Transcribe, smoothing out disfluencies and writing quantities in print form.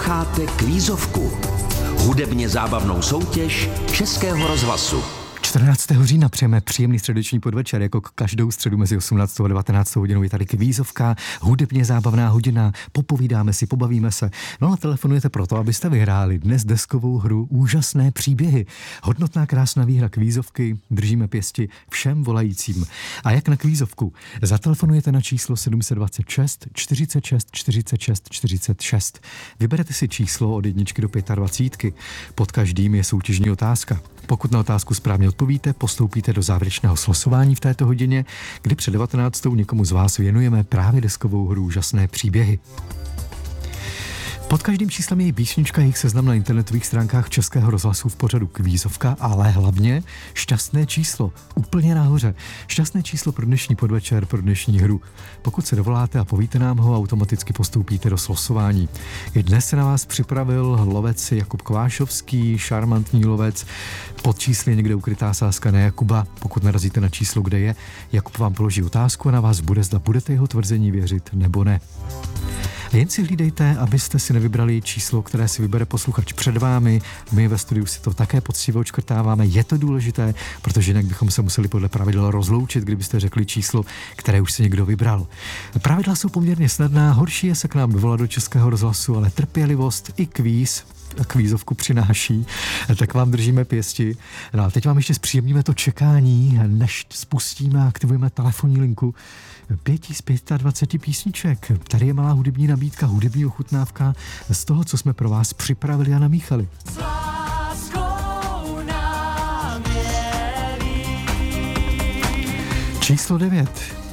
Posloucháte Kvízovku, hudebně zábavnou soutěž Českého rozhlasu. 14. října přejeme příjemný středeční podvečer, jako každou středu mezi 18. a 19. hodinou je tady Kvízovka, hudebně zábavná hodina, popovídáme si, pobavíme se. No a telefonujete proto, abyste vyhráli dnes deskovou hru Úžasné příběhy. Hodnotná krásná výhra Kvízovky, držíme pěsti všem volajícím. A jak na Kvízovku? Zatelefonujete na číslo 726 46 46 46. Vyberete si číslo od 1 do 25. Pod každým je soutěžní otázka. Pokud na otázku správně odpovíte, postoupíte do závěrečného slosování v této hodině, kdy před 19. někomu z vás věnujeme právě deskovou hru Úžasné příběhy. Pod každým číslem je písnička, jejich seznam na internetových stránkách Českého rozhlasu v pořadu Kvízovka, ale hlavně šťastné číslo, úplně nahoře. Šťastné číslo pro dnešní podvečer, pro dnešní hru. Pokud se dovoláte a povíte nám ho, automaticky postoupíte do slosování. I dnes se na vás připravil lovec Jakub Kvášovský, šarmantní lovec. Pod čísly někde ukrytá sázka na Jakuba. Pokud narazíte na číslo, kde je, Jakub vám položí otázku a na vás bude, zda budete jeho tvrzení věřit nebo ne. Jen si hlídejte, abyste si nevybrali číslo, které si vybere posluchač před vámi. My ve studiu si to také poctivě odškrtáváme. Je to důležité, protože jinak bychom se museli podle pravidel rozloučit, kdybyste řekli číslo, které už si někdo vybral. Pravidla jsou poměrně snadná, horší je se k nám dovolat do Českého rozhlasu, ale trpělivost i kvízovku přináší, tak vám držíme pěsti. No a teď vám ještě zpříjemníme to čekání, než spustíme a aktivujeme telefonní linku 5 z 25 písniček. Tady je malá hudební nabídka, hudební ochutnávka z toho, co jsme pro vás připravili a namíchali. Číslo 9.